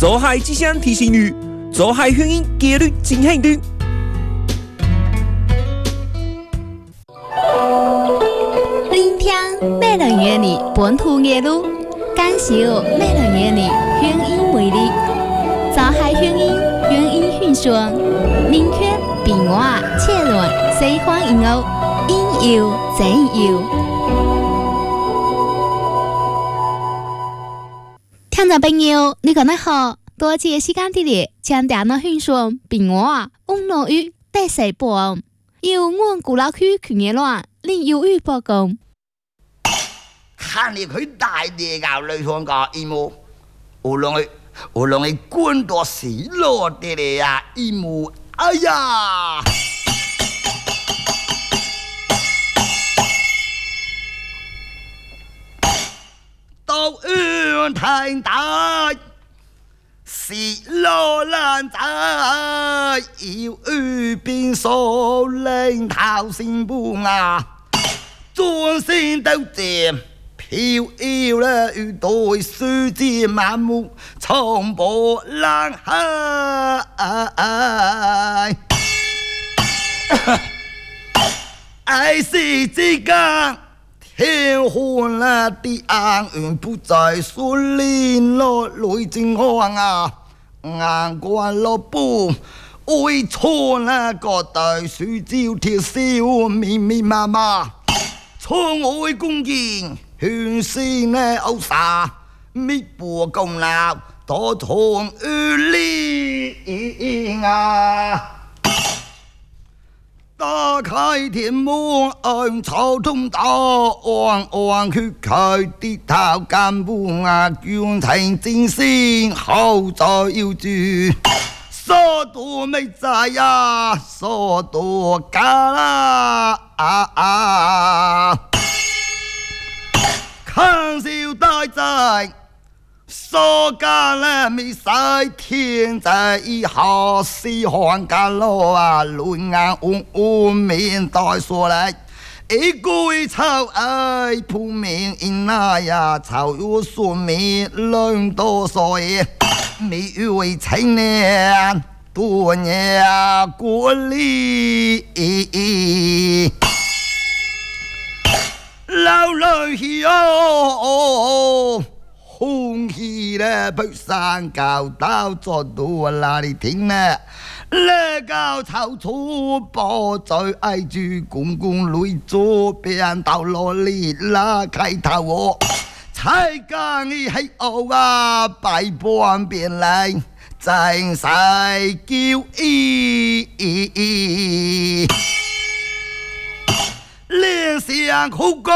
做海只想提醒你，做海婚姻纪律真很重。 聆听美人园里本土夜路，感受美人园里婚姻魅力。做海婚姻很顺，明确平安切论西方音乐，应有尽有。听众朋友，你讲得好，多谢时间的你，请电脑很顺平安网络语第四部，由我古老区群野乱林有语报告。 看你佢大地教女上個義務，無論你官多死落地嚟呀，義務，哎呀！到遠太大，死落爛仔，要遇變數領頭先半啊，專心鬥戰。飄搖了一對世界滿目，從不浪海。愛是之間，天昏了的暗雲不再順連落淚正汗啊，眼光落步，為錯了個對樹照貼笑密密麻麻，從愛公見。勸先呢歐沙，搣波功勞，多從於力啊！打開天門，按草通道，彎去開啲頭幹部啊，捐情正先，好在要住，所多未在呀，所多假啦看笑大在，所干了未使天在以後是看間路啊，亂眼面帶說來，一句臭愛鋪面因那呀，臭有說面兩多歲，未為青年多年過哩。老來去哦，空氣咧不散教到做到哪裡聽呢？咧教臭粗波在挨住公公女左邊到落嚟拉開頭我，才講你係我啊，百般變嚟真使叫意。連相好歌，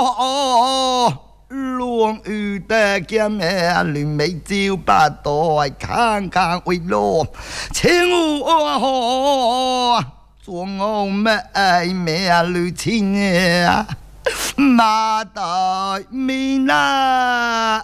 亂雨的劍咩亂美照八代，看看為羅，情我做我咩咩旅情啊，馬代面啊，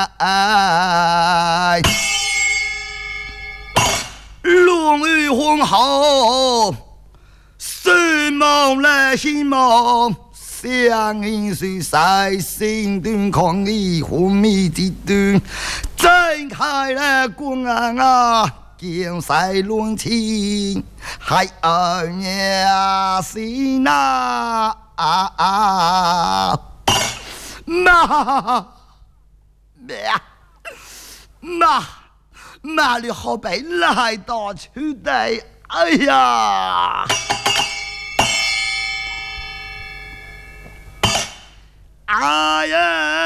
亂雨紅好。希望咧，希望相應是在心端抗議昏迷之端，睜開了光啊，見世亂情，係愛呀是那媽你何必來到處地？哎呀！哎呀，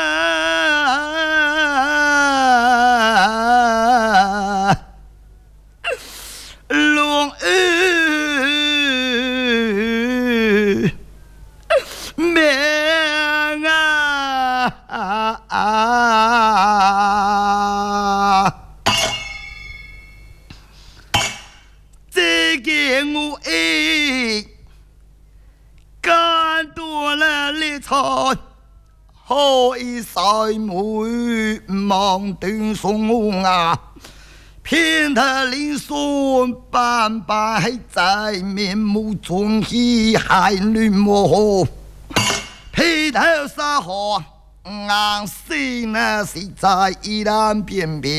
龍雨命啊！這件我干多了烈錯。可以細妹望斷送啊，偏他連손斑斑喺在面目中氣還亂模糊，披頭撒河硬先啊是在依然便便。